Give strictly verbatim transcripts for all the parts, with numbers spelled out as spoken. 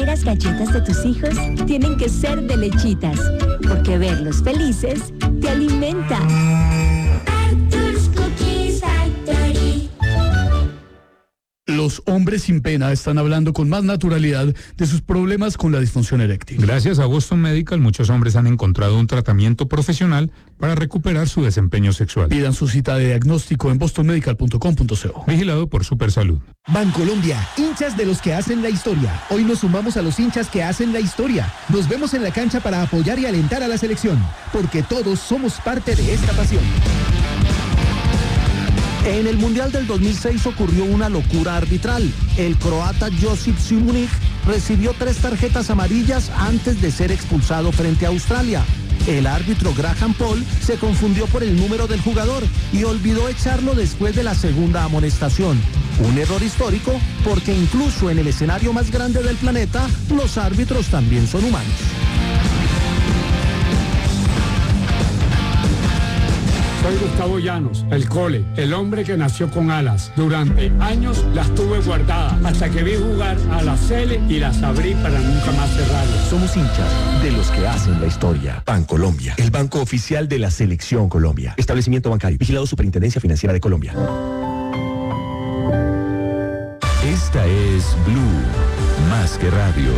primeras galletas de tus hijos tienen que ser de Lechitas, porque verlos felices te alimenta. Arthur's Cookies Factory. Los hombres sin pena están hablando con más naturalidad de sus problemas con la disfunción eréctil. Gracias a Boston Medical, muchos hombres han encontrado un tratamiento profesional para recuperar su desempeño sexual. Pidan su cita de diagnóstico en boston medical punto com punto co. Vigilado por Supersalud. Bancolombia, hinchas de los que hacen la historia. Hoy nos sumamos a los hinchas que hacen la historia. Nos vemos en la cancha para apoyar y alentar a la selección, porque todos somos parte de esta pasión. En el Mundial del dos mil seis ocurrió una locura arbitral. El croata Josip Šimunić recibió tres tarjetas amarillas antes de ser expulsado frente a Australia. El árbitro Graham Paul se confundió por el número del jugador y olvidó echarlo después de la segunda amonestación. Un error histórico porque incluso en el escenario más grande del planeta, los árbitros también son humanos. Soy Gustavo Llanos, el Cole, el hombre que nació con alas. Durante años las tuve guardadas hasta que vi jugar a la Cele y las abrí para nunca más cerrarlas. Somos hinchas de los que hacen la historia. Bancolombia, el banco oficial de la Selección Colombia. Establecimiento bancario, vigilado Superintendencia Financiera de Colombia. Esta es Blue, más que radio.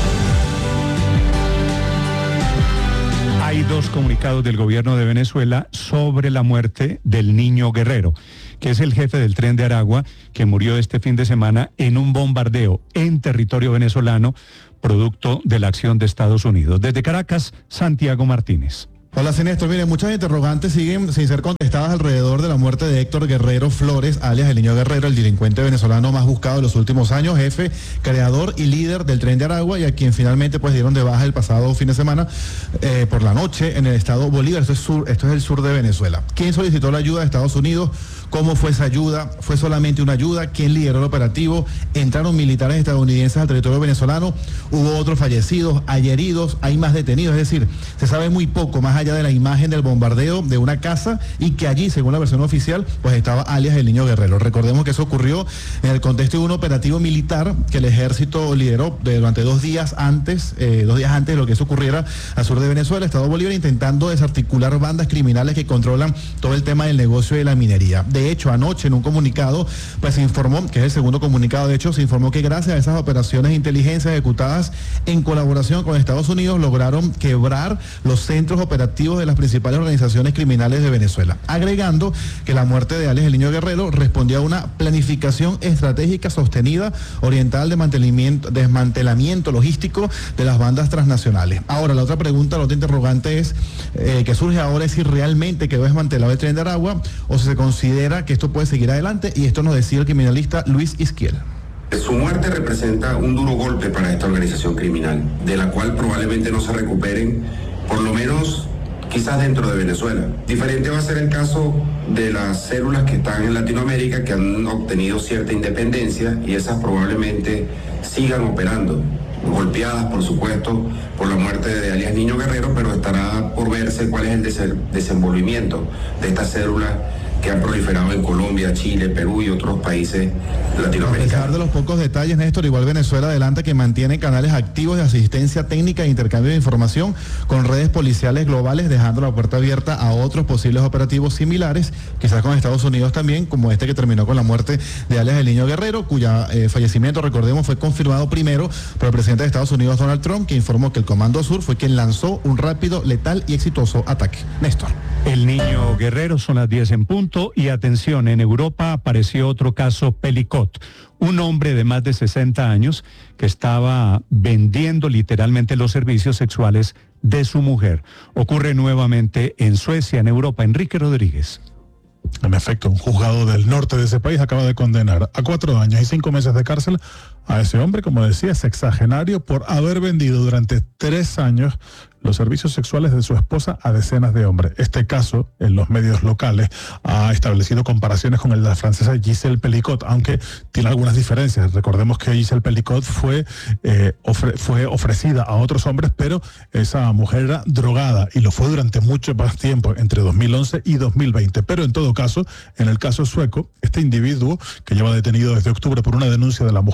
Hay dos comunicados del gobierno de Venezuela sobre la muerte del niño Guerrero, que es el jefe del Tren de Aragua, que murió este fin de semana en un bombardeo en territorio venezolano, producto de la acción de Estados Unidos. Desde Caracas, Santiago Martínez. Hola, Néstor. Mire, muchas interrogantes siguen sin ser contestadas alrededor de la muerte de Héctor Guerrero Flores, alias el Niño Guerrero, el delincuente venezolano más buscado de los últimos años, jefe, creador y líder del Tren de Aragua, y a quien finalmente pues dieron de baja el pasado fin de semana eh, por la noche en el estado Bolívar. Esto es, sur, esto es el sur de Venezuela. ¿Quién solicitó la ayuda de Estados Unidos? ¿Cómo fue esa ayuda? ¿Fue solamente una ayuda? ¿Quién lideró el operativo? ¿Entraron militares estadounidenses al territorio venezolano? ¿Hubo otros fallecidos? ¿Hay heridos? ¿Hay más detenidos? Es decir, se sabe muy poco más allá de la imagen del bombardeo de una casa y que allí, según la versión oficial, pues estaba alias el Niño Guerrero. Recordemos que eso ocurrió en el contexto de un operativo militar que el ejército lideró de, durante dos días antes, eh, dos días antes de lo que eso ocurriera al sur de Venezuela, Estado Bolívar, intentando desarticular bandas criminales que controlan todo el tema del negocio de la minería. De hecho, anoche en un comunicado, pues se informó, que es el segundo comunicado, de hecho, se informó que gracias a esas operaciones de inteligencia ejecutadas en colaboración con Estados Unidos, lograron quebrar los centros operativos de las principales organizaciones criminales de Venezuela, agregando que la muerte de alias el Niño Guerrero respondía a una planificación estratégica sostenida orientada al desmantelamiento, desmantelamiento logístico de las bandas transnacionales. Ahora, la otra pregunta, la otra interrogante es eh, que surge ahora es si realmente quedó desmantelado el Tren de Aragua o si se considera que esto puede seguir adelante, y esto nos decía el criminalista Luis Izquiel. Su muerte representa un duro golpe para esta organización criminal, de la cual probablemente no se recuperen, por lo menos quizás dentro de Venezuela. Diferente va a ser el caso de las células que están en Latinoamérica, que han obtenido cierta independencia, y esas probablemente sigan operando, golpeadas por supuesto por la muerte de alias Niño Guerrero, pero estará por verse cuál es el des- desenvolvimiento de estas células que han proliferado en Colombia, Chile, Perú y otros países latinoamericanos. A pesar de los pocos detalles, Néstor, igual Venezuela adelanta que mantiene canales activos de asistencia técnica e intercambio de información con redes policiales globales, dejando la puerta abierta a otros posibles operativos similares, quizás con Estados Unidos también, como este que terminó con la muerte de alias el Niño Guerrero, cuya eh, fallecimiento, recordemos, fue confirmado primero por el presidente de Estados Unidos, Donald Trump, que informó que el Comando Sur fue quien lanzó un rápido, letal y exitoso ataque. Néstor. El Niño Guerrero, son las diez en punto, y atención, en Europa apareció otro caso Pelicot, un hombre de más de sesenta años que estaba vendiendo literalmente los servicios sexuales de su mujer. Ocurre nuevamente en Suecia, en Europa. Enrique Rodríguez. En efecto, un juzgado del norte de ese país acaba de condenar a cuatro años y cinco meses de cárcel a ese hombre, como decía, sexagenario, por haber vendido durante tres años los servicios sexuales de su esposa a decenas de hombres. Este caso, en los medios locales, ha establecido comparaciones con el de la francesa Gisèle Pelicot, aunque tiene algunas diferencias. Recordemos que Gisèle Pelicot fue, eh, ofre, fue ofrecida a otros hombres, pero esa mujer era drogada y lo fue durante mucho más tiempo, entre dos mil once y dos mil veinte. Pero en todo caso, en el caso sueco, este individuo, que lleva detenido desde octubre por una denuncia de la mujer con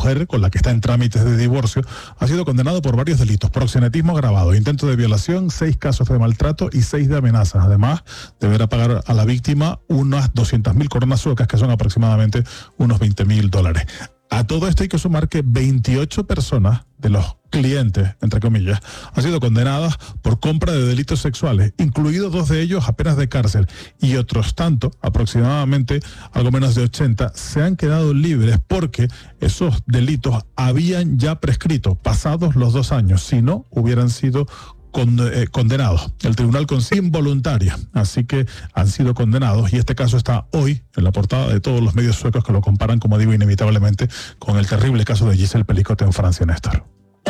Venezuela, que está en trámites de divorcio, ha sido condenado por varios delitos: proxenetismo agravado, intento de violación, seis casos de maltrato y seis de amenazas. Además, deberá pagar a la víctima unas doscientas mil coronas suecas, que son aproximadamente unos veinte mil dólares. A todo esto hay que sumar que veintiocho personas de los clientes, entre comillas, han sido condenadas por compra de delitos sexuales, incluidos dos de ellos a penas de cárcel, y otros tanto, aproximadamente algo menos de ochenta, se han quedado libres porque esos delitos habían ya prescrito, pasados los dos años, si no hubieran sido condenados. El tribunal consigue involuntaria, así que han sido condenados, y este caso está hoy en la portada de todos los medios suecos, que lo comparan, como digo, inevitablemente con el terrible caso de Giselle Pelicot en Francia, Néstor.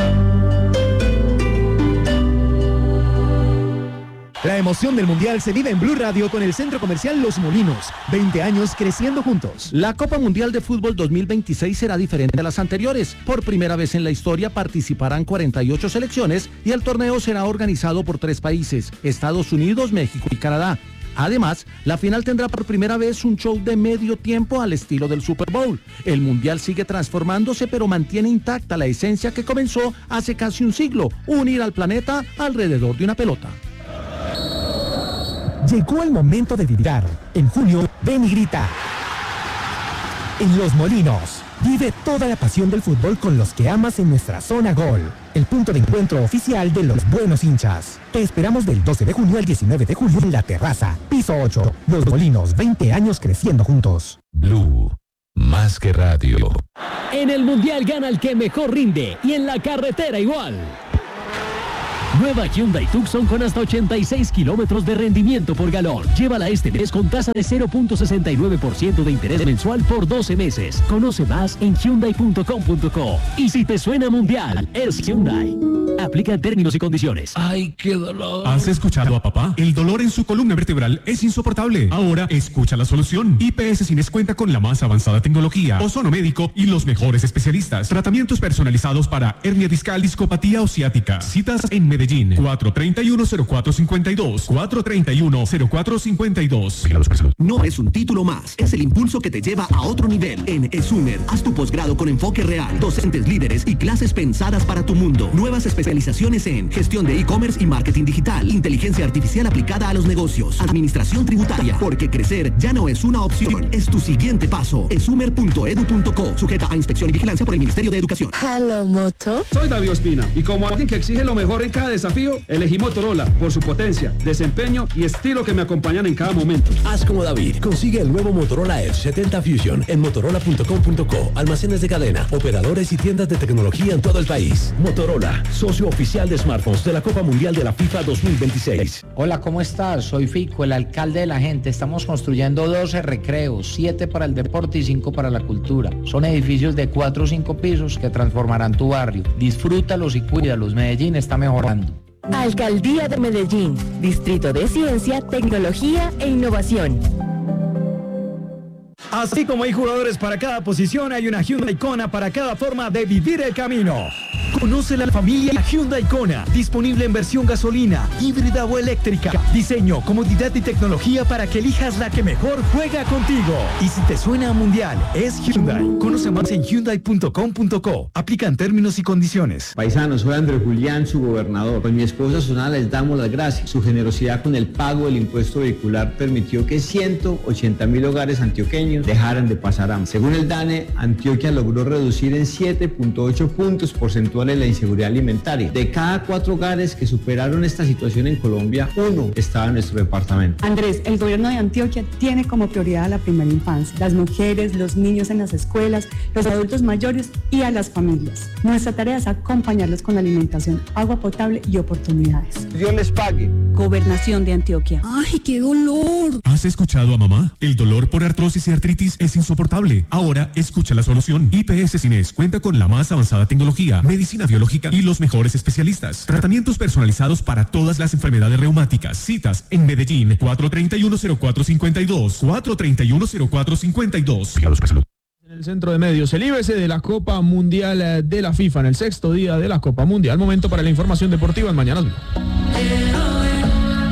La emoción del Mundial se vive en Blue Radio con el Centro Comercial Los Molinos. veinte años creciendo juntos. La Copa Mundial de Fútbol dos mil veintiséis será diferente a las anteriores. Por primera vez en la historia participarán cuarenta y ocho selecciones y el torneo será organizado por tres países: Estados Unidos, México y Canadá. Además, la final tendrá por primera vez un show de medio tiempo al estilo del Super Bowl. El Mundial sigue transformándose, pero mantiene intacta la esencia que comenzó hace casi un siglo: unir al planeta alrededor de una pelota. Llegó el momento de vibrar. En junio, ven y grita. En Los Molinos, vive toda la pasión del fútbol con los que amas en nuestra zona Gol, el punto de encuentro oficial de los buenos hinchas. Te esperamos del doce de junio al diecinueve de julio en La Terraza, piso ocho. Los Molinos, veinte años creciendo juntos. Blue, más que radio. En el Mundial gana el que mejor rinde, y en la carretera igual. Nueva Hyundai Tucson con hasta ochenta y seis kilómetros de rendimiento por galón. Llévala este mes con tasa de cero punto sesenta y nueve por ciento de interés mensual por doce meses. Conoce más en hyundai punto com punto co. Y si te suena Mundial, es Hyundai. Aplica términos y condiciones. ¡Ay, qué dolor! ¿Has escuchado a papá? El dolor en su columna vertebral es insoportable. Ahora escucha la solución. I P S Cines cuenta con la más avanzada tecnología, ozono médico y los mejores especialistas. Tratamientos personalizados para hernia discal, discopatía o ciática. Citas en Medellín. cuatro treinta y uno cero cuatro cincuenta y dos. cuatro treinta y uno cero cuatro cincuenta y dos. No es un título más, es el impulso que te lleva a otro nivel. En ESUNER, haz tu posgrado con enfoque real, docentes líderes y clases pensadas para tu mundo. Nuevas especializaciones en gestión de e-commerce y marketing digital, inteligencia artificial aplicada a los negocios, administración tributaria, porque crecer ya no es una opción, es tu siguiente paso. esumer punto edu punto co, sujeta a inspección y vigilancia por el Ministerio de Educación. Hello, Moto. Soy David Ospina, y como alguien que exige lo mejor en cada desafío, elegí Motorola por su potencia, desempeño y estilo que me acompañan en cada momento. Haz como David, consigue el nuevo Motorola Edge setenta Fusion en motorola punto com punto co, almacenes de cadena, operadores y tiendas de tecnología en todo el país. Motorola, socio oficial de smartphones de la Copa Mundial de la FIFA dos mil veintiséis. Hola, ¿cómo estás? Soy Fico, el alcalde de la gente. Estamos construyendo doce recreos, siete para el deporte y cinco para la cultura. Son edificios de cuatro o cinco pisos que transformarán tu barrio. Disfrútalos y cuídalos. Medellín está mejorando. Alcaldía de Medellín, Distrito de Ciencia, Tecnología e Innovación. Así como hay jugadores para cada posición, hay una Hyundai Kona para cada forma de vivir el camino. Conoce la familia Hyundai Kona, disponible en versión gasolina, híbrida o eléctrica. Diseño, comodidad y tecnología para que elijas la que mejor juega contigo. Y si te suena a mundial, es Hyundai. Conoce más en hyundai punto com punto co. Aplican términos y condiciones. Paisanos, soy Andrés Julián, su gobernador. Con mi esposa Sonala les damos las gracias. Su generosidad con el pago del impuesto vehicular permitió que ciento ochenta mil hogares antioqueños dejaran de pasar hambre. Según el DANE, Antioquia logró reducir en siete punto ocho puntos porcentuales la inseguridad alimentaria. De cada cuatro hogares que superaron esta situación en Colombia, uno estaba en nuestro departamento. Andrés, el gobierno de Antioquia tiene como prioridad a la primera infancia, las mujeres, los niños en las escuelas, los adultos mayores y a las familias. Nuestra tarea es acompañarlos con alimentación, agua potable y oportunidades. Dios les pague. Gobernación de Antioquia. ¡Ay, qué dolor! ¿Has escuchado a mamá? El dolor por artrosis y artritis es insoportable. Ahora escucha la solución. I P S Cines cuenta con la más avanzada tecnología, medicina biológica y los mejores especialistas. Tratamientos personalizados para todas las enfermedades reumáticas. Citas en Medellín, cuatro treinta y uno cero cuatro cincuenta y dos, cuatro treinta y uno cero cuatro cincuenta y dos. En el centro de medios, el I B C de la Copa Mundial de la FIFA, en el sexto día de la Copa Mundial. Momento para la información deportiva en Mañanas Blue.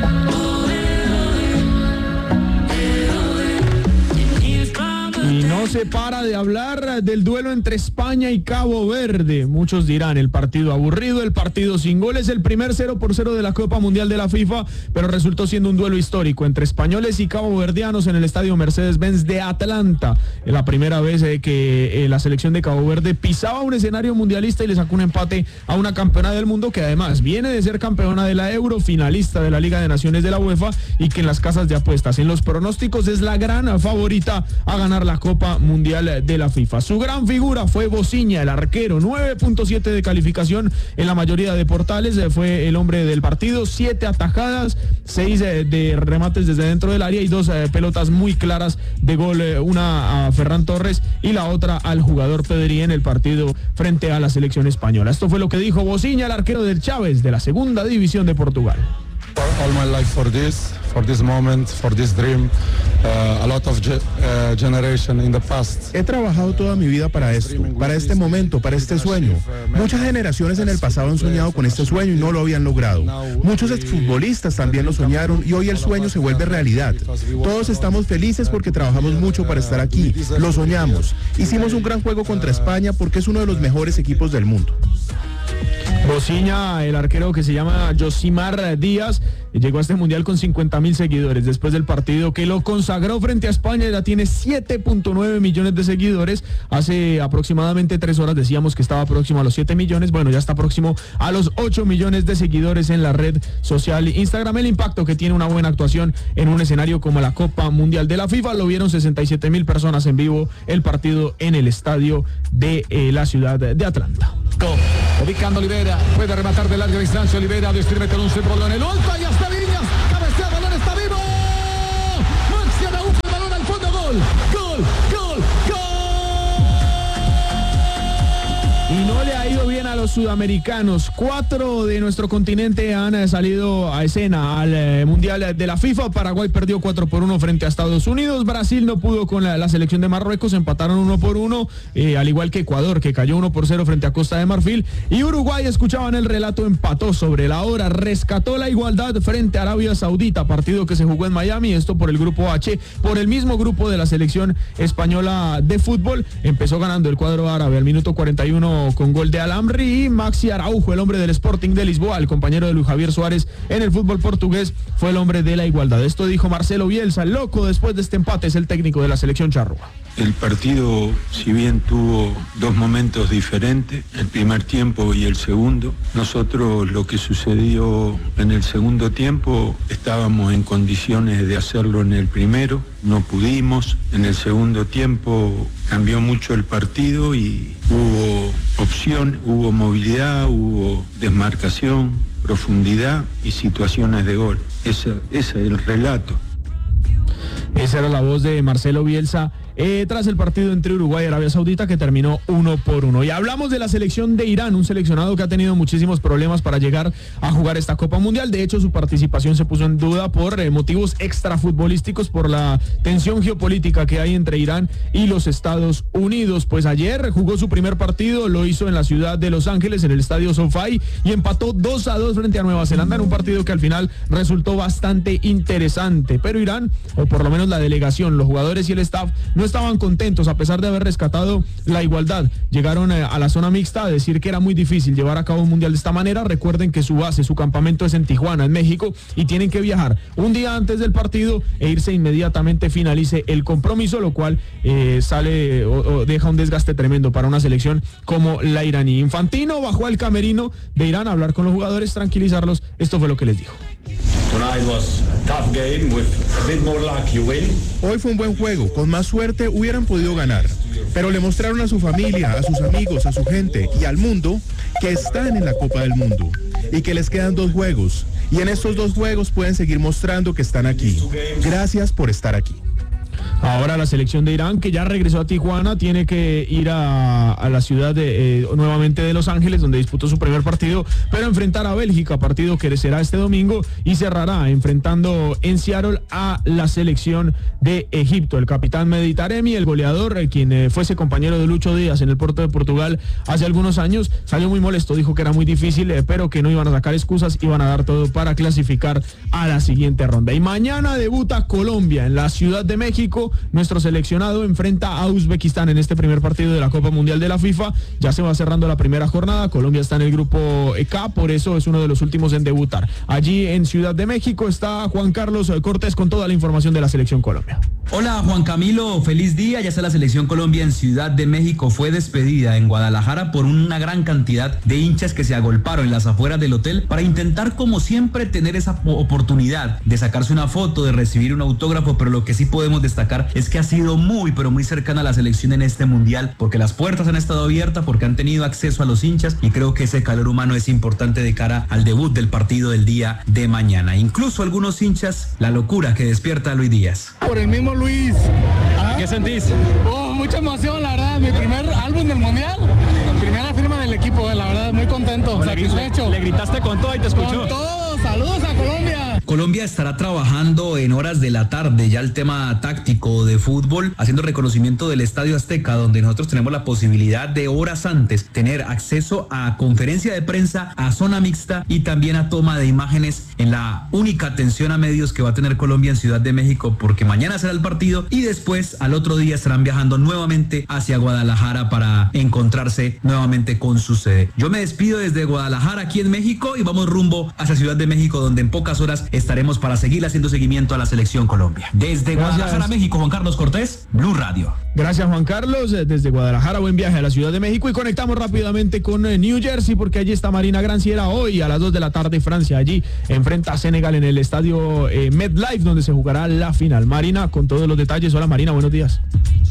Y nos se para de hablar del duelo entre España y Cabo Verde. Muchos dirán, el partido aburrido, el partido sin goles, el primer cero por cero de la Copa Mundial de la FIFA, pero resultó siendo un duelo histórico entre españoles y caboverdianos en el estadio Mercedes-Benz de Atlanta. La primera vez eh, que eh, la selección de Cabo Verde pisaba un escenario mundialista y le sacó un empate a una campeona del mundo que además viene de ser campeona de la Euro, finalista de la Liga de Naciones de la UEFA y que en las casas de apuestas, en los pronósticos, es la gran favorita a ganar la Copa Mundial de la FIFA. Su gran figura fue Bociña, el arquero, nueve punto siete de calificación en la mayoría de portales, fue el hombre del partido, siete atajadas, seis de remates desde dentro del área y dos eh, pelotas muy claras de gol, eh, una a Ferran Torres y la otra al jugador Pedri en el partido frente a la selección española. Esto fue lo que dijo Bociña, el arquero del Chávez de la segunda división de Portugal. All my life for this, for this moment, for this dream. Uh, a lot of ge uh, generation in the past. He trabajado toda mi vida para esto, para este momento, para este sueño. Muchas generaciones en el pasado han soñado con este sueño y no lo habían logrado. Muchos exfutbolistas también lo soñaron y hoy el sueño se vuelve realidad. Todos estamos felices porque trabajamos mucho para estar aquí. Lo soñamos. Hicimos un gran juego contra España porque es uno de los mejores equipos del mundo. Bociña, el arquero que se llama Josimar Díaz, llegó a este mundial con cincuenta mil seguidores después del partido que lo consagró frente a España. Ya tiene siete punto nueve millones de seguidores. Hace aproximadamente tres horas decíamos que estaba próximo a los siete millones. Bueno, ya está próximo a los ocho millones de seguidores en la red social Instagram. El impacto que tiene una buena actuación en un escenario como la Copa Mundial de la FIFA. Lo vieron sesenta y siete mil personas en vivo el partido en el estadio de eh, la ciudad de Atlanta. Ubicando Olivera, puede rematar de larga distancia. Olivera decide meter un centro en el alto y hasta Viñas, cabecea, el balón está vivo. Maxi Araujo, el balón al fondo, gol, gol, gol, gol. Y no le ha ido bien a los sudamericanos. Cuatro de nuestro continente han salido a escena al eh, Mundial de la FIFA. Paraguay perdió cuatro por uno frente a Estados Unidos. Brasil no pudo con la, la selección de Marruecos. Empataron uno por uno, eh, al igual que Ecuador, que cayó uno por cero frente a Costa de Marfil. Y Uruguay, escuchaban el relato, empató sobre la hora. Rescató la igualdad frente a Arabia Saudita. Partido que se jugó en Miami. Esto por el grupo H, por el mismo grupo de la selección española de fútbol. Empezó ganando el cuadro árabe al minuto cuarenta y uno con gol de Alamri, y Maxi Araujo, el hombre del Sporting de Lisboa, el compañero de Luis Javier Suárez en el fútbol portugués, fue el hombre de la igualdad. Esto dijo Marcelo Bielsa, loco después de este empate, es el técnico de la selección charrúa. El partido, si bien tuvo dos momentos diferentes, el primer tiempo y el segundo, nosotros lo que sucedió en el segundo tiempo estábamos en condiciones de hacerlo en el primero, no pudimos. En el segundo tiempo cambió mucho el partido y hubo opción, hubo movilidad, hubo desmarcación, profundidad y situaciones de gol. Ese, ese es el relato. Esa era la voz de Marcelo Bielsa eh, tras el partido entre Uruguay y Arabia Saudita, que terminó uno por uno. Y hablamos de la selección de Irán, un seleccionado que ha tenido muchísimos problemas para llegar a jugar esta Copa Mundial. De hecho, su participación se puso en duda por eh, motivos extrafutbolísticos, por la tensión geopolítica que hay entre Irán y los Estados Unidos. Pues ayer jugó su primer partido, lo hizo en la ciudad de Los Ángeles, en el estadio SoFi, y empató dos a dos frente a Nueva Zelanda en un partido que al final resultó bastante interesante. Pero Irán, o por lo menos la delegación, los jugadores y el staff, no estaban contentos a pesar de haber rescatado la igualdad. Llegaron a la zona mixta a decir que era muy difícil llevar a cabo un mundial de esta manera. Recuerden que su base, su campamento es en Tijuana, en México, y tienen que viajar un día antes del partido e irse inmediatamente finalice el compromiso, lo cual eh, sale o, o deja un desgaste tremendo para una selección como la iraní. Infantino bajó al camerino de Irán a hablar con los jugadores, tranquilizarlos. Esto fue lo que les dijo. Hoy fue un buen juego, con más suerte hubieran podido ganar, pero le mostraron a su familia, a sus amigos, a su gente y al mundo que están en la Copa del Mundo y que les quedan dos juegos, y en estos dos juegos pueden seguir mostrando que están aquí. Gracias por estar aquí. Ahora la selección de Irán, que ya regresó a Tijuana, tiene que ir a, a la ciudad de, eh, nuevamente de Los Ángeles, donde disputó su primer partido, pero enfrentar a Bélgica, partido que será este domingo, y cerrará enfrentando en Seattle a la selección de Egipto. El capitán Mehdi Taremi, el goleador, eh, quien eh, fuese compañero de Lucho Díaz en el Porto de Portugal hace algunos años, salió muy molesto, dijo que era muy difícil, eh, pero que no iban a sacar excusas, iban a dar todo para clasificar a la siguiente ronda. Y mañana debuta Colombia en la Ciudad de México México, nuestro seleccionado enfrenta a Uzbekistán en este primer partido de la Copa Mundial de la FIFA. Ya se va cerrando la primera jornada. Colombia está en el grupo K, por eso es uno de los últimos en debutar. Allí en Ciudad de México está Juan Carlos Cortés con toda la información de la Selección Colombia. Hola Juan Camilo, feliz día. Ya está la Selección Colombia en Ciudad de México. Fue despedida en Guadalajara por una gran cantidad de hinchas que se agolparon en las afueras del hotel para intentar, como siempre, tener esa oportunidad de sacarse una foto, de recibir un autógrafo, pero lo que sí podemos destacar es que ha sido muy, pero muy cercana a la selección en este mundial, porque las puertas han estado abiertas, porque han tenido acceso a los hinchas, y creo que ese calor humano es importante de cara al debut del partido del día de mañana. Incluso algunos hinchas, la locura que despierta a Luis Díaz. Por el mismo Luis. ¿Ah? ¿Qué sentís? Oh, mucha emoción, la verdad. Mi primer álbum del mundial, primera firma del equipo, la verdad, muy contento, satisfecho. Le, le gritaste con todo y te escuchó. Con todo, saludos a Colombia. Colombia estará trabajando en horas de la tarde ya el tema táctico de fútbol, haciendo reconocimiento del Estadio Azteca, donde nosotros tenemos la posibilidad de horas antes tener acceso a conferencia de prensa, a zona mixta y también a toma de imágenes en la única atención a medios que va a tener Colombia en Ciudad de México, porque mañana será el partido y después al otro día estarán viajando nuevamente hacia Guadalajara para encontrarse nuevamente con su sede. Yo me despido desde Guadalajara aquí en México y vamos rumbo hacia Ciudad de México, donde en pocas horas estaremos para seguir haciendo seguimiento a la Selección Colombia. Desde Gracias. Guadalajara, México, Juan Carlos Cortés, Blue Radio. Gracias, Juan Carlos. Desde Guadalajara, buen viaje a la Ciudad de México y conectamos rápidamente con New Jersey porque allí está Marina Granciera hoy a las dos de la tarde. Francia allí enfrenta a Senegal en el estadio eh, MetLife, donde se jugará la final. Marina, con todos los detalles. Hola, Marina, buenos días.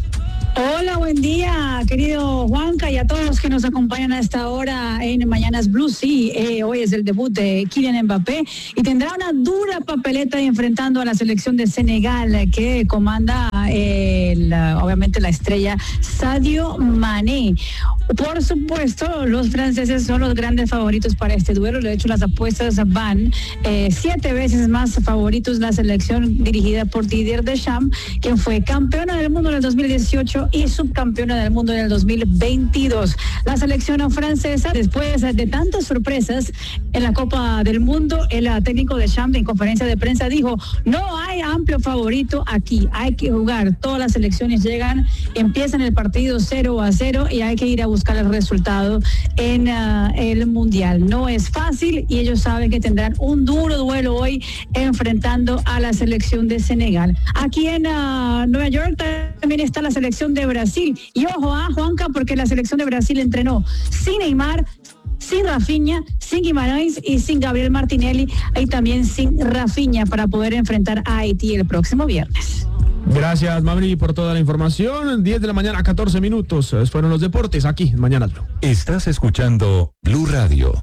Hola, buen día, querido Juanca, y a todos los que nos acompañan a esta hora en Mañanas Blue. Sí, eh, hoy es el debut de Kylian Mbappé y tendrá una dura papeleta enfrentando a la selección de Senegal que comanda eh, la, obviamente la estrella Sadio Mané. Por supuesto, los franceses son los grandes favoritos para este duelo. De hecho, las apuestas van eh, siete veces más favoritos la selección dirigida por Didier Deschamps, quien fue campeona del mundo en el dos mil dieciocho y subcampeona del mundo en el dos mil veintidós. La selección francesa, después de tantas sorpresas en la Copa del Mundo, el técnico Deschamps en conferencia de prensa dijo: no hay amplio favorito aquí, hay que jugar. Todas las selecciones llegan, empiezan el partido cero a cero y hay que ir a buscar el resultado en uh, el Mundial. No es fácil y ellos saben que tendrán un duro duelo hoy enfrentando a la selección de Senegal. Aquí en uh, Nueva York también está la selección de Brasil. Y ojo a Juanca, porque la selección de Brasil entrenó sin Neymar, sin Rafinha, sin Guimarães y sin Gabriel Martinelli, y también sin Rafinha para poder enfrentar a Haití el próximo viernes. Gracias, Mabri, por toda la información. diez de la mañana, catorce minutos. Fueron los deportes aquí en Mañanas Blue. Estás escuchando Blue Radio.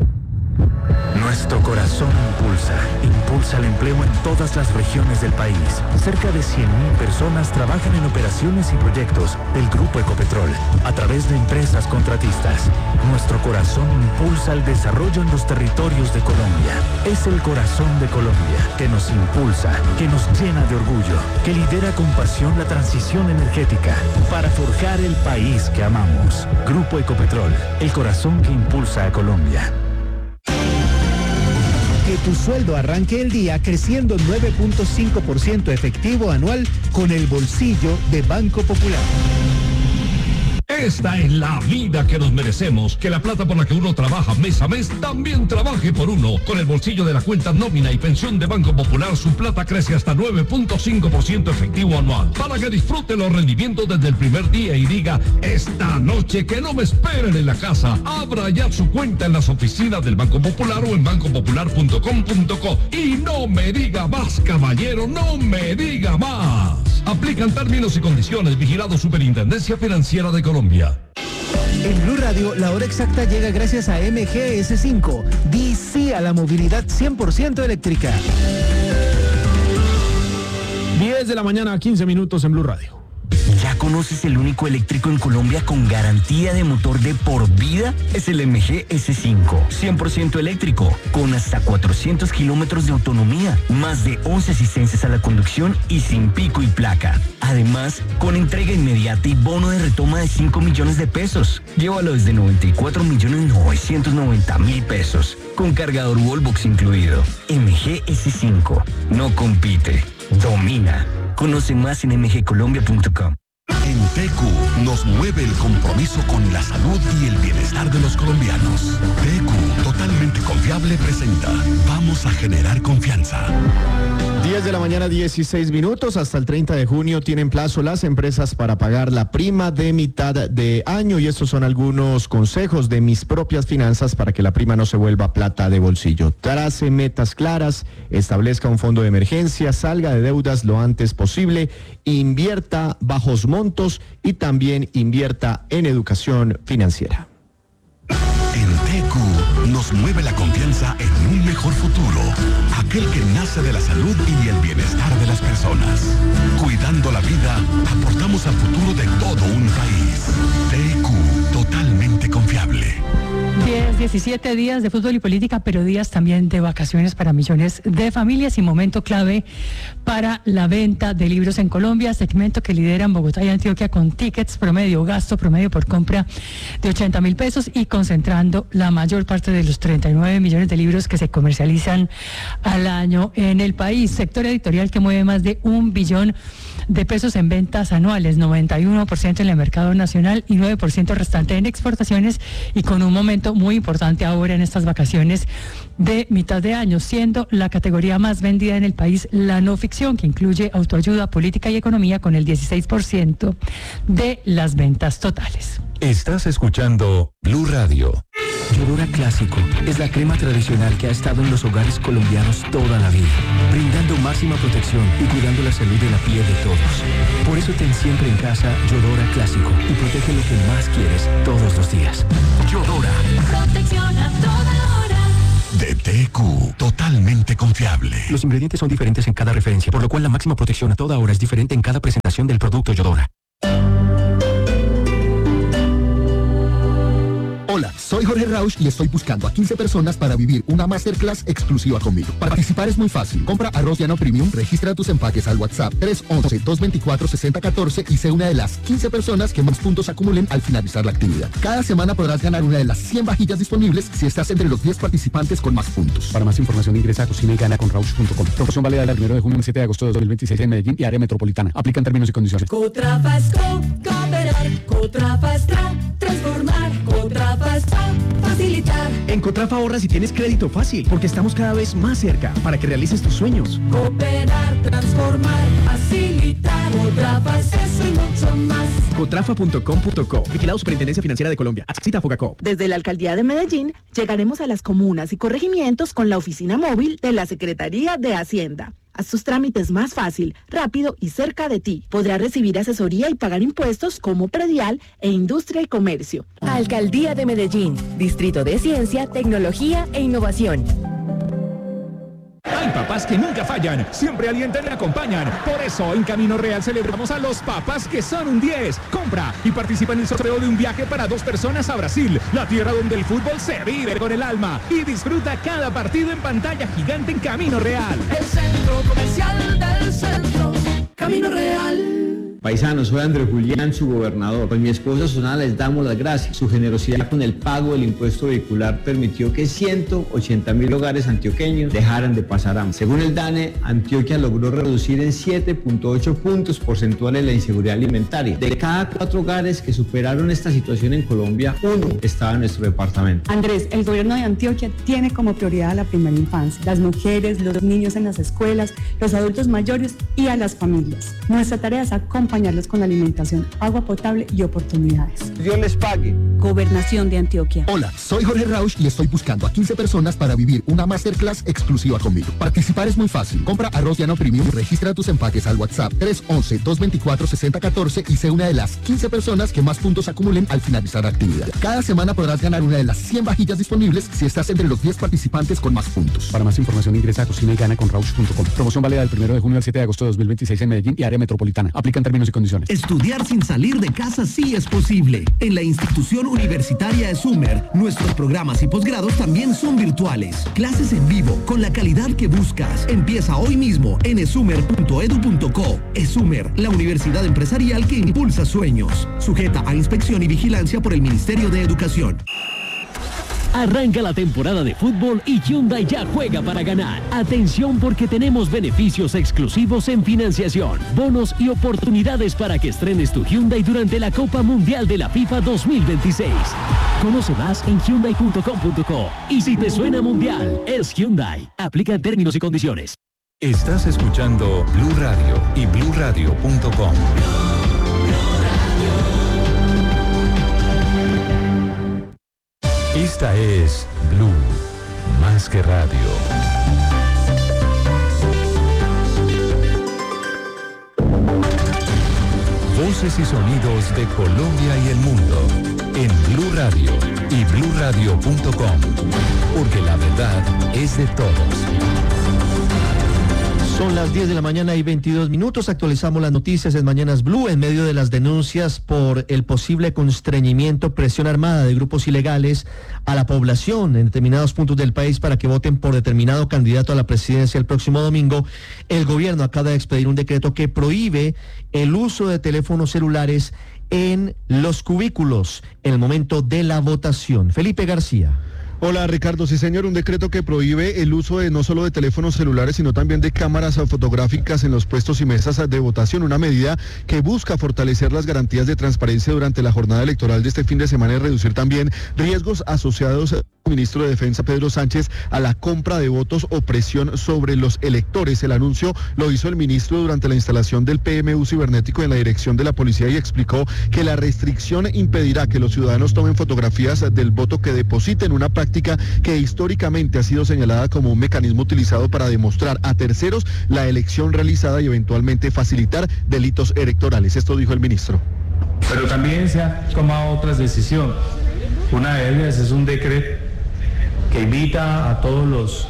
Nuestro corazón impulsa, impulsa el empleo en todas las regiones del país. Cerca de cien mil personas trabajan en operaciones y proyectos del Grupo Ecopetrol a través de empresas contratistas. Nuestro corazón impulsa el desarrollo en los territorios de Colombia. Es el corazón de Colombia que nos impulsa, que nos llena de orgullo, que lidera con pasión la transición energética para forjar el país que amamos. Grupo Ecopetrol, el corazón que impulsa a Colombia. Que tu sueldo arranque el día creciendo nueve punto cinco por ciento efectivo anual con el bolsillo de Banco Popular. Esta es la vida que nos merecemos, que la plata por la que uno trabaja mes a mes también trabaje por uno. Con el bolsillo de la cuenta nómina y pensión de Banco Popular, su plata crece hasta nueve punto cinco por ciento efectivo anual. Para que disfrute los rendimientos desde el primer día y diga: esta noche que no me esperen en la casa. Abra ya su cuenta en las oficinas del Banco Popular o en banco popular punto com punto co. Y no me diga más, caballero, no me diga más. Aplican términos y condiciones. Vigilado Superintendencia Financiera de Colombia. En Blue Radio, la hora exacta llega gracias a M G S cinco. Di sí a la movilidad cien por ciento eléctrica. diez de la mañana, quince minutos en Blue Radio. ¿Ya conoces el único eléctrico en Colombia con garantía de motor de por vida? Es el M G S cinco, cien por ciento eléctrico, con hasta cuatrocientos kilómetros de autonomía, más de once asistencias a la conducción y sin pico y placa. Además, con entrega inmediata y bono de retoma de cinco millones de pesos. Llévalo desde noventa y cuatro millones novecientos noventa mil pesos, con cargador Wallbox incluido. M G S cinco, no compite, domina. Conoce más en m g colombia punto com. En T Q nos mueve el compromiso con la salud y el bienestar de los colombianos. T Q, totalmente confiable, presenta Vamos a generar confianza. diez de la mañana, dieciséis minutos. Hasta el treinta de junio tienen plazo las empresas para pagar la prima de mitad de año, y estos son algunos consejos de mis propias finanzas para que la prima no se vuelva plata de bolsillo. Trace metas claras, establezca un fondo de emergencia, salga de deudas lo antes posible, invierta bajos montos y también invierta en educación financiera. En T Q nos mueve la confianza en un mejor futuro, aquel que nace de la salud y el bienestar de las personas. Cuidando la vida, aportamos al futuro de todo un país. T Q, totalmente confiable. diez, diecisiete días de fútbol y política, pero días también de vacaciones para millones de familias y momento clave para la venta de libros en Colombia, segmento que lideran Bogotá y Antioquia con tickets promedio, gasto promedio por compra de ochenta mil pesos y concentrando la mayor parte de los treinta y nueve millones de libros que se comercializan al año en el país. Sector editorial que mueve más de un billón de pesos en ventas anuales, noventa y uno por ciento en el mercado nacional y nueve por ciento restante en exportaciones, y con un momento muy importante ahora en estas vacaciones de mitad de año, siendo la categoría más vendida en el país la no ficción, que incluye autoayuda, política y economía, con el dieciséis por ciento de las ventas totales. Estás escuchando Blue Radio. Yodora Clásico es la crema tradicional que ha estado en los hogares colombianos toda la vida, brindando máxima protección y cuidando la salud de la piel de todos. Por eso ten siempre en casa Yodora Clásico y protege lo que más quieres todos los días. Yodora. Protección a toda hora. De T Q, totalmente confiable. Los ingredientes son diferentes en cada referencia, por lo cual la máxima protección a toda hora es diferente en cada presentación del producto Yodora. Hola, soy Jorge Rausch y estoy buscando a quince personas para vivir una masterclass exclusiva conmigo. Participar es muy fácil. Compra arroz llano premium, registra tus empaques al WhatsApp tres once, dos veinticuatro, sesenta catorce y sé una de las quince personas que más puntos acumulen al finalizar la actividad. Cada semana podrás ganar una de las cien vajillas disponibles si estás entre los diez participantes con más puntos. Para más información ingresa a cocina y gana con rausch punto com. Promoción válida del primero de junio al siete de agosto de dos mil veintiséis en Medellín y área metropolitana. Aplican términos y condiciones. Cotrafasco, cooperar, Cotrafastra, transformar, Cotrafastra, facilitar. En Cotrafa ahorras si tienes crédito fácil, porque estamos cada vez más cerca para que realices tus sueños. Cooperar, transformar, facilitar, Cotrafas, eso y mucho más. Cotrafa punto com punto co. Vigilado Superintendencia Financiera de Colombia. Adscrita Fogacop. Desde la Alcaldía de Medellín llegaremos a las comunas y corregimientos con la oficina móvil de la Secretaría de Hacienda. Haz tus trámites más fácil, rápido y cerca de ti. Podrás recibir asesoría y pagar impuestos como predial e industria y comercio. Alcaldía de Medellín, Distrito de Ciencia, Tecnología e Innovación. Hay papás que nunca fallan, siempre alientan y acompañan. Por eso, en Camino Real celebramos a los papás que son un diez. Compra y participa en el sorteo de un viaje para dos personas a Brasil, la tierra donde el fútbol se vive con el alma. Y disfruta cada partido en pantalla gigante en Camino Real. El centro comercial del centro, Camino Real. Paisanos, soy Andrés Julián, su gobernador. Con mi esposa Sonala les damos las gracias. Su generosidad con el pago del impuesto vehicular permitió que ciento ochenta mil hogares antioqueños dejaran de pasar hambre. Según el DANE, Antioquia logró reducir en siete punto ocho puntos porcentuales la inseguridad alimentaria. De cada cuatro hogares que superaron esta situación en Colombia, uno estaba en nuestro departamento. Andrés, el gobierno de Antioquia tiene como prioridad a la primera infancia, las mujeres, los niños en las escuelas, los adultos mayores y a las familias. Nuestra tarea es acompañar acompañarlos con alimentación, agua potable y oportunidades. Dios les pague. Gobernación de Antioquia. Hola, soy Jorge Rausch y estoy buscando a quince personas para vivir una masterclass exclusiva conmigo. Participar es muy fácil. Compra arroz llano premium, registra tus empaques al WhatsApp tres once, dos veinticuatro, sesenta catorce y sé una de las quince personas que más puntos acumulen al finalizar la actividad. Cada semana podrás ganar una de las cien vajillas disponibles si estás entre los diez participantes con más puntos. Para más información ingresa a cocina y gana con rausch punto com. Promoción válida del primero de junio al siete de agosto de dos mil veintiséis en Medellín y área metropolitana. Aplican términos y condiciones. Estudiar sin salir de casa sí es posible. En la institución universitaria ESUMER, nuestros programas y posgrados también son virtuales. Clases en vivo con la calidad que buscas. Empieza hoy mismo en esumer punto edu punto co. ESUMER, la universidad empresarial que impulsa sueños. Sujeta a inspección y vigilancia por el Ministerio de Educación. Arranca la temporada de fútbol y Hyundai ya juega para ganar. Atención porque tenemos beneficios exclusivos en financiación, bonos y oportunidades para que estrenes tu Hyundai durante la Copa Mundial de la FIFA dos mil veintiséis. Conoce más en hyundai punto com punto co. Y si te suena mundial, es Hyundai. Aplica en términos y condiciones. Estás escuchando Blue Radio y blue radio punto com. Esta es Blue, más que radio. Voces y sonidos de Colombia y el mundo en Blue Radio y blue radio punto com, porque la verdad es de todos. Son las diez de la mañana y veintidós minutos. Actualizamos las noticias en Mañanas Blue en medio de las denuncias por el posible constreñimiento, presión armada de grupos ilegales a la población en determinados puntos del país para que voten por determinado candidato a la presidencia el próximo domingo. El gobierno acaba de expedir un decreto que prohíbe el uso de teléfonos celulares en los cubículos en el momento de la votación. Felipe García. Hola Ricardo, sí señor, un decreto que prohíbe el uso de no solo de teléfonos celulares, sino también de cámaras fotográficas en los puestos y mesas de votación, una medida que busca fortalecer las garantías de transparencia durante la jornada electoral de este fin de semana y reducir también riesgos asociados al ministro de Defensa Pedro Sánchez a la compra de votos o presión sobre los electores. El anuncio lo hizo el ministro durante la instalación del P M U cibernético en la dirección de la policía y explicó que la restricción impedirá que los ciudadanos tomen fotografías del voto que depositen, una práctica que históricamente ha sido señalada como un mecanismo utilizado para demostrar a terceros la elección realizada y eventualmente facilitar delitos electorales. Esto dijo el ministro. Pero también se han tomado otras decisiones. Una de ellas es un decreto que invita a todos los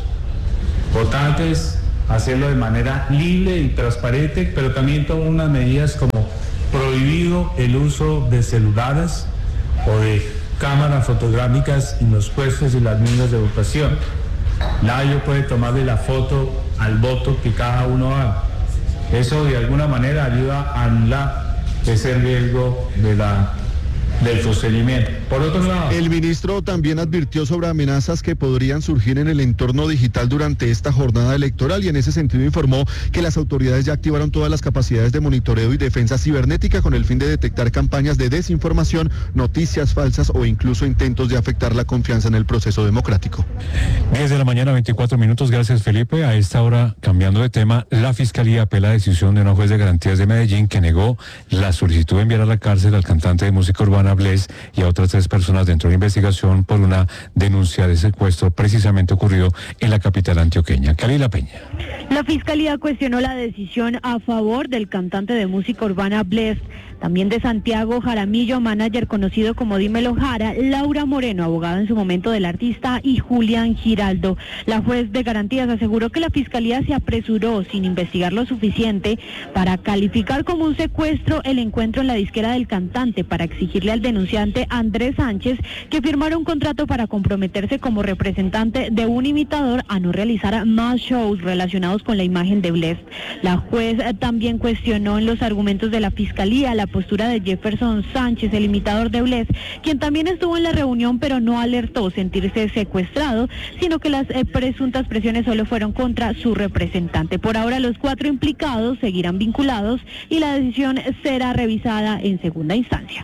votantes a hacerlo de manera libre y transparente, pero también toma unas medidas como prohibido el uso de celulares o de cámaras fotográficas en los puestos y las mismas de votación. Nadie puede tomarle la foto al voto que cada uno haga. Eso de alguna manera ayuda a anular ese riesgo de la del sostenimiento. Por otro lado, el ministro también advirtió sobre amenazas que podrían surgir en el entorno digital durante esta jornada electoral y en ese sentido informó que las autoridades ya activaron todas las capacidades de monitoreo y defensa cibernética con el fin de detectar campañas de desinformación, noticias falsas o incluso intentos de afectar la confianza en el proceso democrático. diez de la mañana, veinticuatro minutos. Gracias, Felipe. A esta hora, cambiando de tema, la Fiscalía apela a la decisión de una juez de garantías de Medellín que negó la solicitud de enviar a la cárcel al cantante de música urbana Bless y a otras tres personas dentro de la investigación por una denuncia de secuestro precisamente ocurrido en la capital antioqueña. Calila Peña. La Fiscalía cuestionó la decisión a favor del cantante de música urbana Bless, también de Santiago Jaramillo, manager conocido como Dímelo Jara, Laura Moreno, abogada en su momento del artista, y Julián Giraldo. La juez de garantías aseguró que la Fiscalía se apresuró sin investigar lo suficiente para calificar como un secuestro el encuentro en la disquera del cantante para exigirle al denunciante Andrés Sánchez que firmara un contrato para comprometerse como representante de un imitador a no realizar más shows relacionados con la imagen de Bless. La juez también cuestionó en los argumentos de la Fiscalía la postura de Jefferson Sánchez, el imitador de Bless, quien también estuvo en la reunión pero no alertó sentirse secuestrado, sino que las eh, presuntas presiones solo fueron contra su representante. Por ahora los cuatro implicados seguirán vinculados y la decisión será revisada en segunda instancia.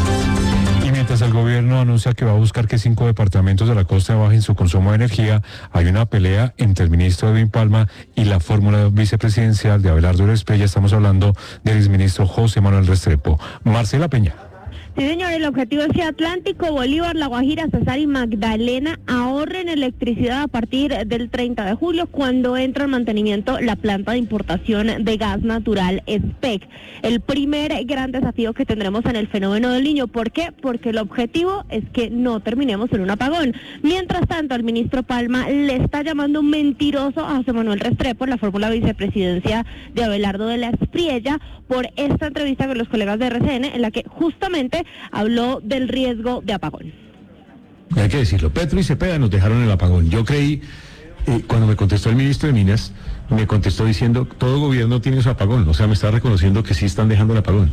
Y mientras el gobierno anuncia que va a buscar que cinco departamentos de la costa bajen su consumo de energía, hay una pelea entre el ministro Edwin Palma y la fórmula vicepresidencial de Abelardo Urespilla. Estamos hablando del exministro José Manuel Restrepo. Marcela Peña. Sí, señor, el objetivo es que Atlántico, Bolívar, La Guajira, Cesar y Magdalena ahorren electricidad a partir del treinta de julio, cuando entra en mantenimiento la planta de importación de gas natural S P E C. El primer gran desafío que tendremos en el fenómeno del Niño. ¿Por qué? Porque el objetivo es que no terminemos en un apagón. Mientras tanto, el ministro Palma le está llamando un mentiroso a José Manuel Restrepo, la fórmula vicepresidencia de Abelardo de la Espriella, por esta entrevista con los colegas de R C N, en la que justamente habló del riesgo de apagón. Hay que decirlo, Petro y Cepeda nos dejaron el apagón. Yo creí, eh, cuando me contestó el ministro de Minas, me contestó diciendo, todo gobierno tiene su apagón, o sea, me está reconociendo que sí están dejando el apagón.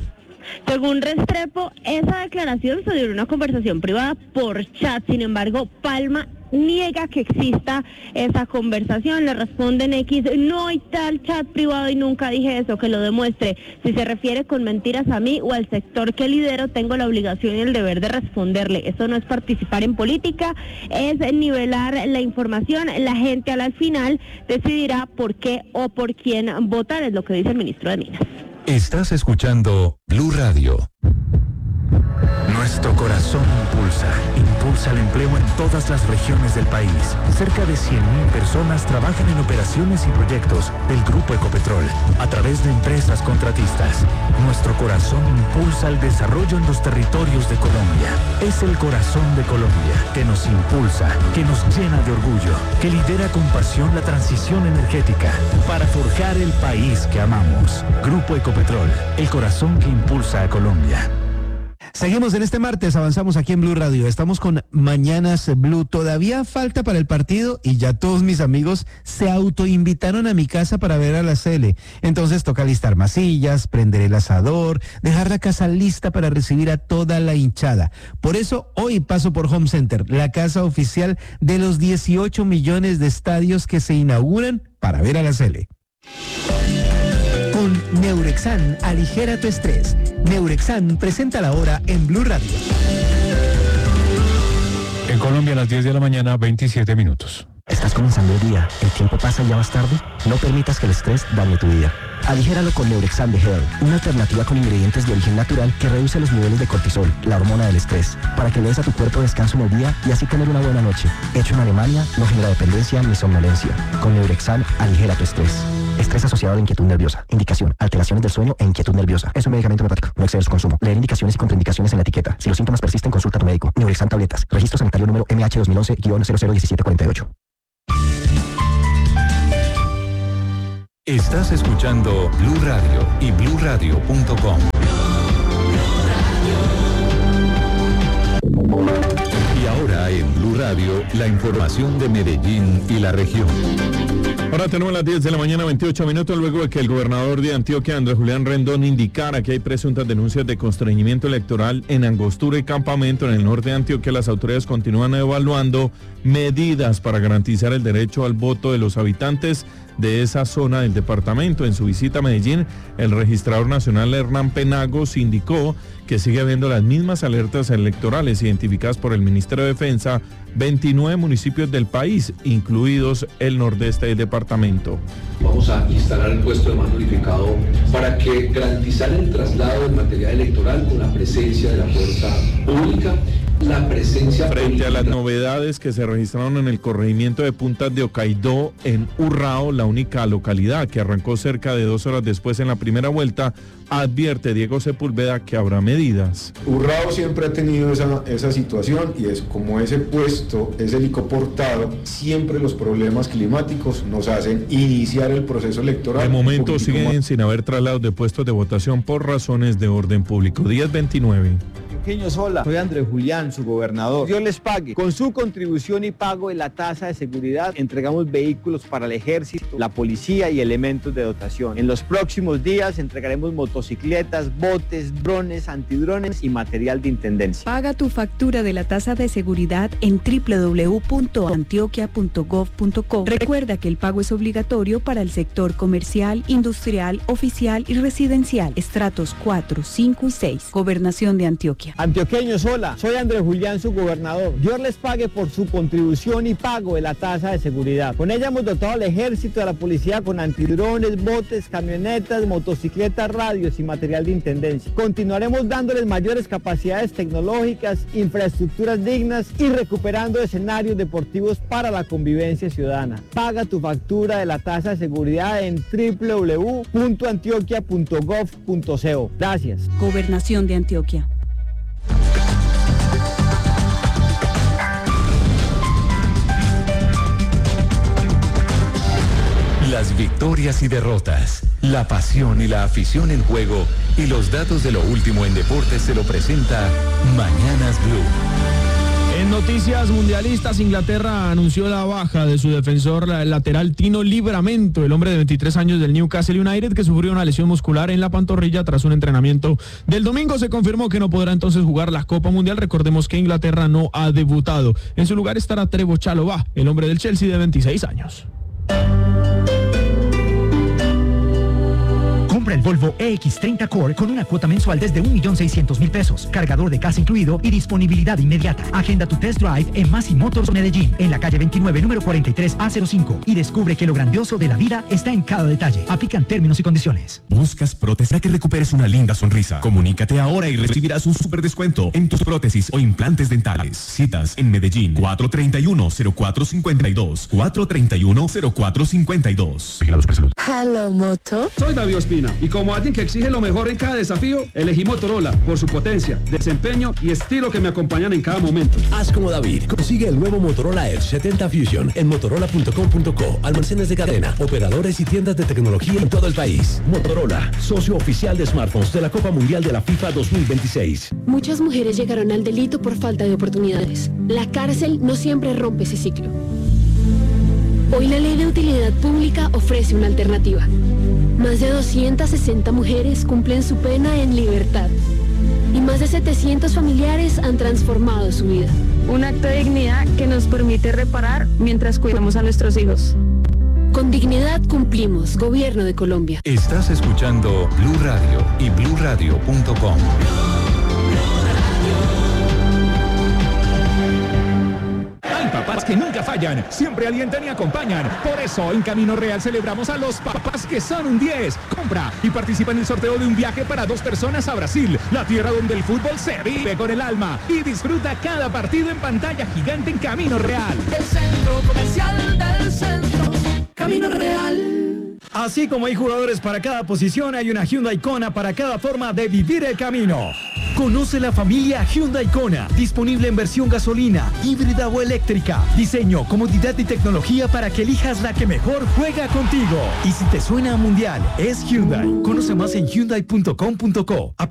Según Restrepo, esa declaración se dio en una conversación privada por chat. Sin embargo, Palma niega que exista esa conversación. Le responden X, no hay tal chat privado y nunca dije eso, que lo demuestre. Si se refiere con mentiras a mí o al sector que lidero, tengo la obligación y el deber de responderle. Eso no es participar en política, es nivelar la información. La gente a la final decidirá por qué o por quién votar, es lo que dice el ministro de Minas. Estás escuchando Blue Radio. Nuestro corazón impulsa, impulsa el empleo en todas las regiones del país. Cerca de cien mil personas trabajan en operaciones y proyectos del Grupo Ecopetrol a través de empresas contratistas. Nuestro corazón impulsa el desarrollo en los territorios de Colombia. Es el corazón de Colombia que nos impulsa, que nos llena de orgullo, que lidera con pasión la transición energética para forjar el país que amamos. Grupo Ecopetrol, el corazón que impulsa a Colombia. Seguimos en este martes, avanzamos aquí en Blue Radio. Estamos con Mañanas Blue. Todavía falta para el partido y ya todos mis amigos se autoinvitaron a mi casa para ver a la Sele. Entonces toca listar masillas, prender el asador, dejar la casa lista para recibir a toda la hinchada. Por eso hoy paso por Home Center, la casa oficial de los dieciocho millones de estadios que se inauguran para ver a la Sele. Con Neurexan, aligera tu estrés. Neurexan presenta la hora en Blue Radio. En Colombia a las diez de la mañana, veintisiete minutos. ¿Estás comenzando el día? ¿El tiempo pasa y ya vas tarde? No permitas que el estrés dañe tu día. Aligéralo con Neurexan de Hell, una alternativa con ingredientes de origen natural que reduce los niveles de cortisol, la hormona del estrés, para que le des a tu cuerpo descanso en el día y así tener una buena noche. Hecho en Alemania, no genera dependencia ni somnolencia. Con Neurexan, aligera tu estrés. Estrés asociado a la inquietud nerviosa. Indicación: alteraciones del sueño e inquietud nerviosa. Es un medicamento homeopático. No excede su consumo. Leer indicaciones y contraindicaciones en la etiqueta. Si los síntomas persisten, consulta a tu médico. Neurexan tabletas. Registro sanitario número M H dos mil once guion cero cero diecisiete cuarenta y ocho. Estás escuchando Blue Radio y blue radio punto com. Y ahora en Blue Radio, la información de Medellín y la región. Ahora tenemos las diez de la mañana, veintiocho minutos, luego de que el gobernador de Antioquia, Andrés Julián Rendón, indicara que hay presuntas denuncias de constreñimiento electoral en Angostura y Campamento, en el norte de Antioquia. Las autoridades continúan evaluando medidas para garantizar el derecho al voto de los habitantes de esa zona del departamento. En su visita a Medellín, el registrador nacional Hernán Penagos indicó que sigue habiendo las mismas alertas electorales identificadas por el Ministerio de Defensa, veintinueve municipios del país, incluidos el nordeste del departamento. Vamos a instalar el puesto de mando unificado para que garantizar el traslado del material electoral con la presencia de la fuerza pública. La presencia frente política. A las novedades que se registraron en el corregimiento de Puntas de Ocaidó, en Urrao, la única localidad que arrancó cerca de dos horas después en la primera vuelta, advierte Diego Sepúlveda que habrá medidas. Urrao siempre ha tenido esa, esa situación y es como ese puesto es helicoportado, siempre los problemas climáticos nos hacen iniciar el proceso electoral. De momento siguen más. Sin haber traslados de puestos de votación por razones de orden público. diez veintinueve. Hola, soy Andrés Julián, su gobernador. Dios les pague. Con su contribución y pago de la tasa de seguridad, entregamos vehículos para el ejército, la policía y elementos de dotación. En los próximos días entregaremos motocicletas, botes, drones, antidrones y material de intendencia. Paga tu factura de la tasa de seguridad en doble u doble u doble u punto antioquia punto gov punto co. Recuerda que el pago es obligatorio para el sector comercial, industrial, oficial y residencial, estratos cuatro, cinco y seis. Gobernación de Antioquia. Antioqueños, hola, soy Andrés Julián, su gobernador. Dios les pague por su contribución y pago de la tasa de seguridad. Con ella hemos dotado al ejército y a la policía con antidrones, botes, camionetas, motocicletas, radios y material de intendencia. Continuaremos dándoles mayores capacidades tecnológicas, infraestructuras dignas y recuperando escenarios deportivos para la convivencia ciudadana. Paga tu factura de la tasa de seguridad en doble u doble u doble u punto antioquia punto gov punto co. Gracias. Gobernación de Antioquia. Las victorias y derrotas, la pasión y la afición en juego y los datos de lo último en deportes se lo presenta Mañanas Blue. En noticias mundialistas, Inglaterra anunció la baja de su defensor lateral Tino Livramento, el hombre de veintitrés años del Newcastle United que sufrió una lesión muscular en la pantorrilla tras un entrenamiento del domingo. Se confirmó que no podrá entonces jugar la Copa Mundial. Recordemos que Inglaterra no ha debutado. En su lugar estará Trevoh Chalobah, el hombre del Chelsea de veintiséis años. Compra el Volvo E X treinta Core con una cuota mensual desde un millón seiscientos mil pesos, cargador de casa incluido y disponibilidad inmediata. Agenda tu test drive en Masi Motors Medellín, en la calle veintinueve, número cuarenta y tres A cero cinco, y descubre que lo grandioso de la vida está en cada detalle. Aplican términos y condiciones. ¿Buscas prótesis para que recuperes una linda sonrisa? Comunícate ahora y recibirás un super descuento en tus prótesis o implantes dentales. Citas en Medellín, cuatro treinta y uno, cero cuatro cincuenta y dos, cuatro treinta y uno, cero cuatro cincuenta y dos. Vigilados por salud. Hello, Moto. Soy David Ospina y como alguien que exige lo mejor en cada desafío, elegí Motorola por su potencia, desempeño y estilo que me acompañan en cada momento. Haz como David. Consigue el nuevo Motorola Edge setenta Fusion en motorola punto com punto co, almacenes de cadena, operadores y tiendas de tecnología en todo el país. Motorola, socio oficial de smartphones de la Copa Mundial de la FIFA dos mil veintiséis. Muchas mujeres llegaron al delito por falta de oportunidades. La cárcel no siempre rompe ese ciclo. Hoy la Ley de Utilidad Pública ofrece una alternativa. Más de doscientas sesenta mujeres cumplen su pena en libertad. Y más de setecientos familiares han transformado su vida. Un acto de dignidad que nos permite reparar mientras cuidamos a nuestros hijos. Con dignidad cumplimos. Gobierno de Colombia. Estás escuchando Blue Radio y blue radio punto com. Papás que nunca fallan, siempre alientan y acompañan. Por eso, en Camino Real celebramos a los papás que son un diez. Compra y participa en el sorteo de un viaje para dos personas a Brasil, la tierra donde el fútbol se vive con el alma. Y disfruta cada partido en pantalla gigante en Camino Real. El centro comercial del centro, Camino Real. Así como hay jugadores para cada posición, hay una Hyundai Kona para cada forma de vivir el camino. Conoce la familia Hyundai Kona, disponible en versión gasolina, híbrida o eléctrica. Diseño, comodidad y tecnología para que elijas la que mejor juega contigo. Y si te suena a mundial, es Hyundai. Conoce más en hyundai punto com punto co.